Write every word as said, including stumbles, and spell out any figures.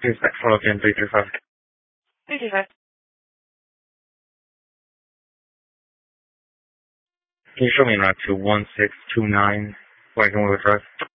Please back follow again, three three five. three three five. Can you show me in route to one six two nine Wagon Wheel Drive?